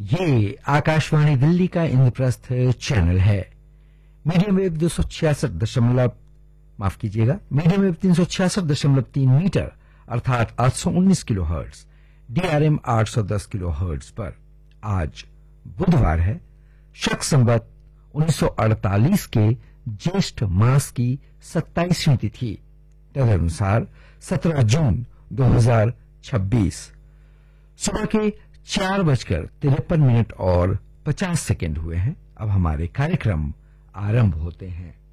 ये आकाशवाणी दिल्ली का इंद्रप्रस्थ चैनल है। मीडियम वेव 366.3 मीटर अर्थात 819 kilo hertz, DRM 810 kilo hertz पर आज बुधवार है, शक संवत 1948 के ज्येष्ठ मास की 27वीं तिथि, तदनुसार 17 जून 2026। सुबह के 4:53 और 50 सेकेंड हुए हैं। अब हमारे कार्यक्रम आरंभ होते हैं।